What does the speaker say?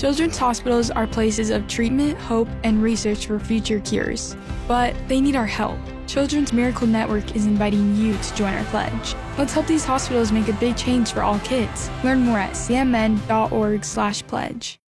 Children's hospitals are places of treatment, hope, and research for future cures. But they need our help. Children's Miracle Network is inviting you to join our pledge. Let's help these hospitals make a big change for all kids. Learn more at cmn.org/pledge.